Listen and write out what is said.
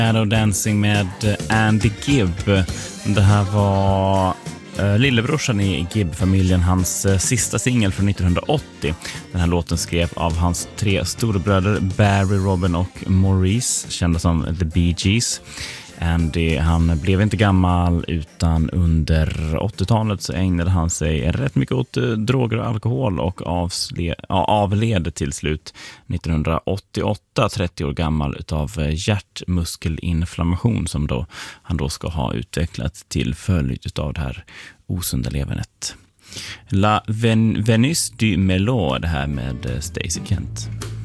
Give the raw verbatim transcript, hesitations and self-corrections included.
Shadow Dancing med Andy Gibb. Det här var uh, lillebrorsan i Gibb-familjen, hans uh, sista singel från nittonhundraåttio. Den här låten skrev av hans tre storebröder Barry, Robin och Maurice, kända som The Bee Gees. Andy, han blev inte gammal, utan under åttiotalet så ägnade han sig rätt mycket åt eh, droger och alkohol och avsle- ja, avled till slut nittonhundraåttioåtta, trettio år gammal, utav hjärtmuskelinflammation som då, han då ska ha utvecklat till följd utav det här osunda levernet. La Ven- Venus du Melo, det här med Stacey Kent.